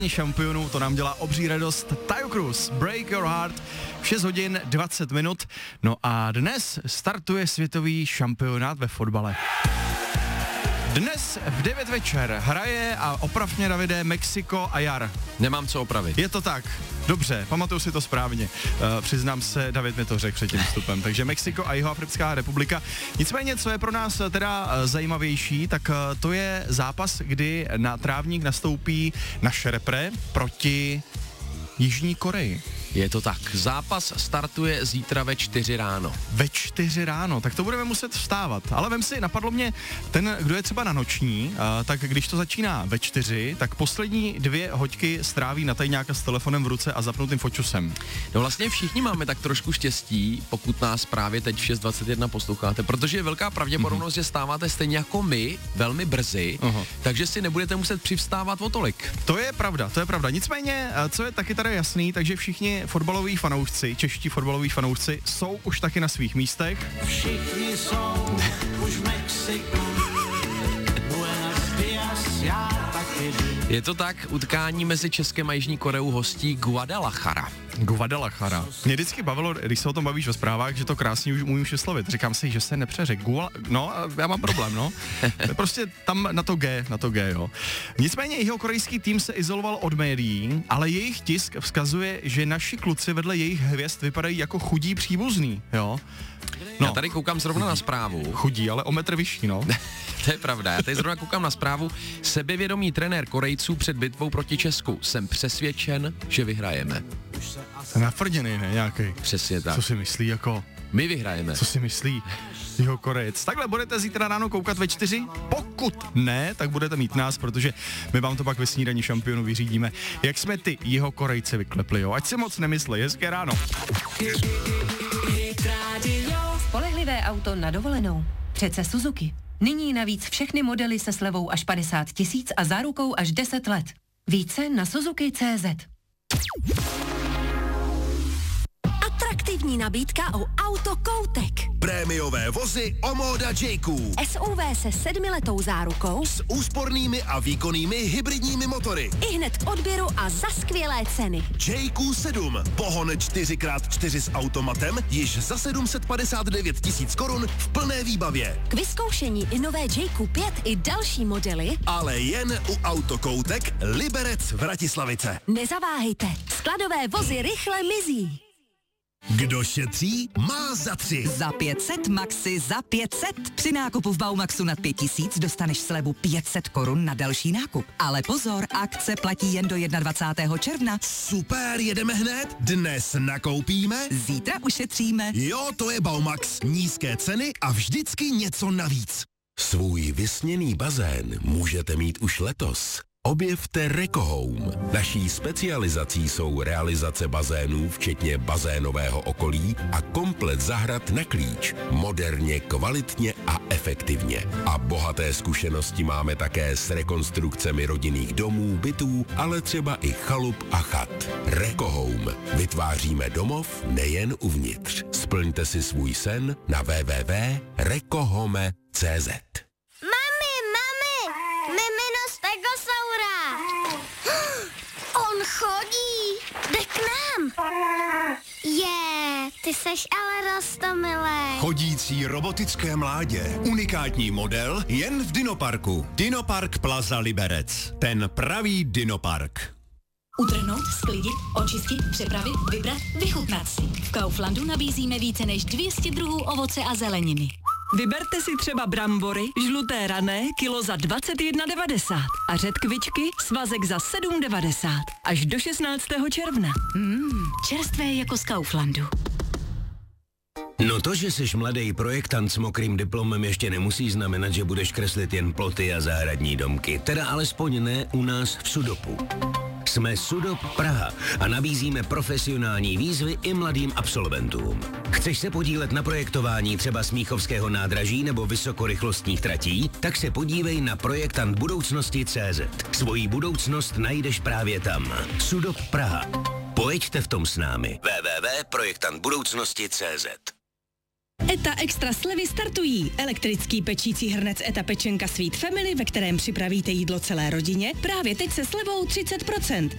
šampionů, to nám dělá obří radost. Taio Cruz, Break Your Heart, 6 hodin 20 minut. No a dnes startuje světový šampionát ve fotbale. Dnes v 9 večer hraje, a oprav mě, Davide, Mexiko a Jar. Nemám co opravit. Je to tak. Dobře, pamatuju si to správně. Přiznám se, David mi to řekl před tím vstupem. Takže Mexiko a Jihoafrická republika. Nicméně, co je pro nás teda zajímavější, tak to je zápas, kdy na trávník nastoupí naše repre proti Jižní Koreji. Je to tak. Zápas startuje zítra ve 4 ráno. Ve 4 ráno, tak to budeme muset vstávat. Ale vem si, napadlo mě, ten, kdo je třeba na noční, tak když to začíná ve 4, tak poslední 2 hoďky stráví na tajňáka s telefonem v ruce a zapnutým foťusem. No vlastně všichni máme tak trošku štěstí, pokud nás právě teď v 6:21 posloucháte, protože je velká pravděpodobnost, že stáváte stejně jako my, velmi brzy, takže si nebudete muset přivstávat o tolik. To je pravda. Nicméně, co je taky tady jasný, takže všichni fotbaloví fanoušci, čeští fotbaloví fanoušci jsou už taky na svých místech. Všichni jsou už v Mexiku. Je to tak, utkání mezi Českem a Jižní Koreou hostí Guadalajara. Mě vždycky bavilo, když se o tom bavíš ve zprávách, že to krásně už umím vyslovit. Říkám si, že se nepřeřek. No, já mám problém, no. Prostě tam na to G, jo. Nicméně jihokorejský tým se izoloval od médií, ale jejich tisk vzkazuje, že naši kluci vedle jejich hvězd vypadají jako chudí příbuzní, jo. No. Já tady koukám zrovna na zprávu. Chudí, ale o metr vyšší, no. To je pravda, já tady zrovna koukám na zprávu. Sebevědomý trenér Korejců před bitvou proti Česku. Jsem přesvědčen, že vyhrajeme. Nafrděný, ne, nějaký. Přesně tak. Co si myslí, jako... My vyhrajeme. Co si myslí Jihokorejec? Takhle budete zítra ráno koukat ve 4? Pokud ne, tak budete mít nás, protože my vám to pak ve snídani šampionu vyřídíme. Jak jsme ty Jihokorejce vyklepli, jo? Ať si moc nemyslí, hezké ráno. Spolehlivé auto na dovolenou. Přece Suzuki. Nyní navíc všechny modely se slevou až 50 000 a zárukou až 10 let. Více na Suzuki.cz. Atraktivní nabídka u Autokoutek. Prémiové vozy Omoda J-Q. SUV se 7letou zárukou S úspornými a výkonnými hybridními motory. ihned k odběru a za skvělé ceny. J-Q7. Pohon 4x4 s automatem již za 759 000 korun v plné výbavě. K vyzkoušení i nové J-Q5 i další modely. Ale jen u Autokoutek Liberec Vratislavice. Nezaváhejte. Skladové vozy rychle mizí. Kdo šetří, má za 3. Za 500 Maxi za 500. Při nákupu v Baumaxu nad 5000 dostaneš slevu 500 korun na další nákup. Ale pozor, akce platí jen do 21. června. Super, jedeme hned. Dnes nakoupíme. Zítra ušetříme. Jo, to je Baumax. Nízké ceny a vždycky něco navíc. Svůj vysněný bazén můžete mít už letos. Objevte Rekohome. Naší specializací jsou realizace bazénů, včetně bazénového okolí a komplet zahrad na klíč. Moderně, kvalitně a efektivně. A bohaté zkušenosti máme také s rekonstrukcemi rodinných domů, bytů, ale třeba i chalup a chat. Rekohome. Vytváříme domov nejen uvnitř. Splňte si svůj sen na www.rekohome.cz. On chodí, jde k nám. Ty seš ale roztomilej. Chodící robotické mládě. Unikátní model jen v Dinoparku. Dinopark Plaza Liberec. Ten pravý Dinopark. Utrhnout, sklidit, očistit, přepravit, vybrat, vychutnat si. V Kauflandu nabízíme více než 200 druhů ovoce a zeleniny. Vyberte si třeba brambory, žluté rané, kilo za 21,90 a řetkvičky, svazek za 7,90 až do 16. června. Čerstvé jako z Kauflandu. No to, že jsi mladý projektant s mokrým diplomem, ještě nemusí znamenat, že budeš kreslit jen ploty a zahradní domky. Teda alespoň ne u nás v Sudopu. Jsme Sudop Praha a nabízíme profesionální výzvy i mladým absolventům. Chceš se podílet na projektování třeba Smíchovského nádraží nebo vysokorychlostních tratí? Tak se podívej na projektantbudoucnosti.cz. Svoji budoucnost najdeš právě tam. Sudop Praha. Pojďte v tom s námi. www.projektantbudoucnosti.cz. ETA Extra slevy startují. Elektrický pečící hrnec ETA Pečenka Sweet Family, ve kterém připravíte jídlo celé rodině, právě teď se slevou 30%.